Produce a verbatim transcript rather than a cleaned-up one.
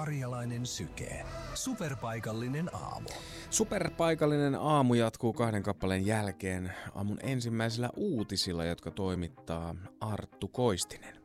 Karjalainen Syke. Superpaikallinen aamu. Superpaikallinen aamu jatkuu kahden kappaleen jälkeen aamun ensimmäisillä uutisilla, jotka toimittaa Arttu Koistinen.